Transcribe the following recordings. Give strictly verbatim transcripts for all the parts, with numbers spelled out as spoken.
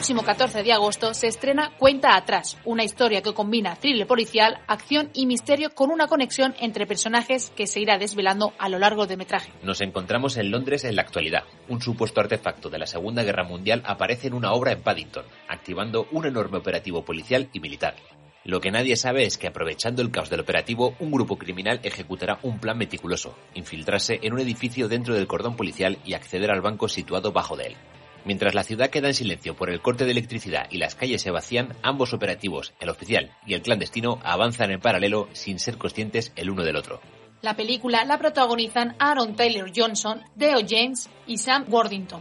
próximo catorce de agosto se estrena Cuenta Atrás, una historia que combina thriller policial, acción y misterio con una conexión entre personajes que se irá desvelando a lo largo del metraje. Nos encontramos en Londres en la actualidad. Un supuesto artefacto de la Segunda Guerra Mundial aparece en una obra en Paddington, activando un enorme operativo policial y militar. Lo que nadie sabe es que, aprovechando el caos del operativo, un grupo criminal ejecutará un plan meticuloso: infiltrarse en un edificio dentro del cordón policial y acceder al banco situado bajo de él. Mientras la ciudad queda en silencio por el corte de electricidad y las calles se vacían, ambos operativos, el oficial y el clandestino, avanzan en paralelo sin ser conscientes el uno del otro. La película la protagonizan Aaron Taylor Johnson, Theo James y Sam Worthington.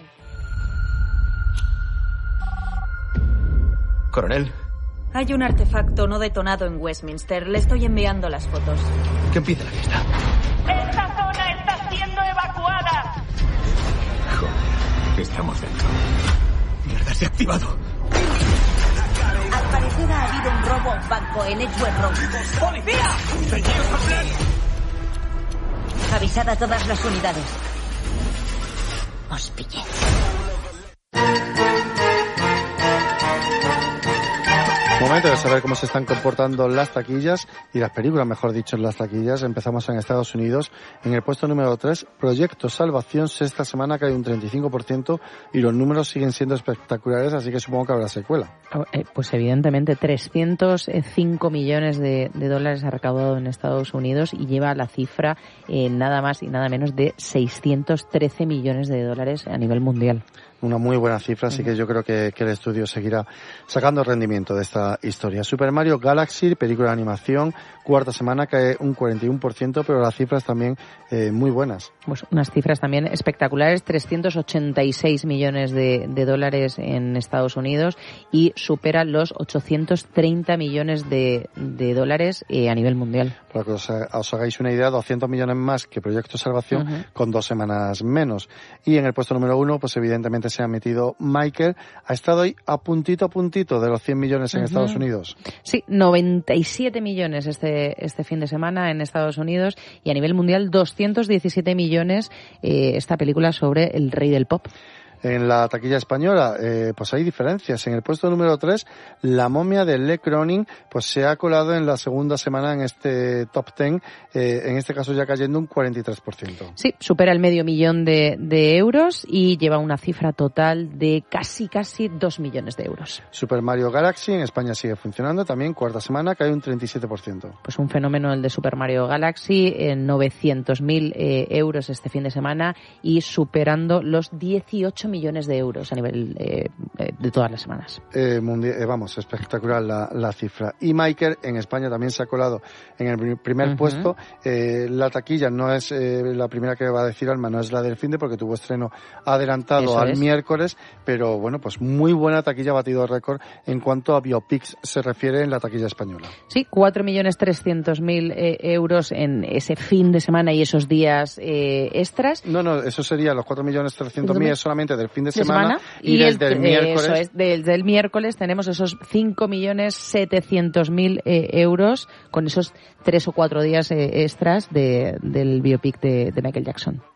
Coronel. Hay un artefacto no detonado en Westminster. Le estoy enviando las fotos. Que empiece la fiesta. ¡Esta zona está siendo evacuada! Joder, estamos dentro. Mierda, se ha activado. Al parecer ha habido un robo a un banco en Edgware Road. ¡Policía! ¡Ceñidos al plan! Avisad a todas las unidades. Os pillé. Momento de saber cómo se están comportando las taquillas y las películas, mejor dicho, en las taquillas. Empezamos en Estados Unidos. En el puesto número tres, Proyecto Salvación, sexta semana cae un treinta y cinco por ciento y los números siguen siendo espectaculares, así que supongo que habrá secuela. Pues evidentemente trescientos cinco millones de, de dólares ha recaudado en Estados Unidos y lleva la cifra eh, nada más y nada menos de seiscientos trece millones de dólares a nivel mundial. Una muy buena cifra, así que yo creo que, que el estudio seguirá sacando rendimiento de esta historia. Super Mario Galaxy, película de animación, cuarta semana cae un cuarenta y uno por ciento, pero las cifras también eh, muy buenas. Pues unas cifras también espectaculares, trescientos ochenta y seis millones de, de dólares en Estados Unidos y supera los ochocientos treinta millones de, de dólares eh, a nivel mundial. Para que os, os hagáis una idea, doscientos millones más que Proyecto Salvación, uh-huh, con dos semanas menos. Y en el puesto número uno, pues evidentemente se ha metido Michael. Ha estado ahí a puntito a puntito de los cien millones en uh-huh. Estados Unidos. Sí, noventa y siete millones este, este fin de semana en Estados Unidos y a nivel mundial doscientos diecisiete millones eh, esta película sobre el rey del pop. En la taquilla española, eh, pues hay diferencias. En el puesto número tres, La momia de Le Cronin, pues se ha colado en la segunda semana en este top ten, eh, en este caso ya cayendo un cuarenta y tres por ciento. Sí, supera el medio millón de, de euros y lleva una cifra total de casi, casi dos millones de euros. Super Mario Galaxy en España sigue funcionando, también cuarta semana cae un treinta y siete por ciento. Pues un fenómeno el de Super Mario Galaxy, en novecientos mil eh, euros este fin de semana y superando los dieciocho millones de euros a nivel eh, de todas las semanas. Eh, mundial, eh, vamos, espectacular la, la cifra. Y Michael en España también se ha colado en el primer uh-huh. puesto. Eh, la taquilla no es eh, la primera que va a decir Alma, no es la del finde porque tuvo estreno adelantado Eso al es. miércoles, pero bueno, pues muy buena taquilla, ha batido récord en cuanto a biopics se refiere en la taquilla española. Sí, cuatro millones trescientos mil eh, euros en ese fin de semana y esos días eh, extras. No, no, eso sería los cuatro millones trescientos mil es solamente del fin de semana, semana y, y del, del miércoles. Eso es, del, del miércoles tenemos esos cinco millones setecientos mil eh, euros con esos tres o cuatro días eh, extras de, del biopic de, de Michael Jackson.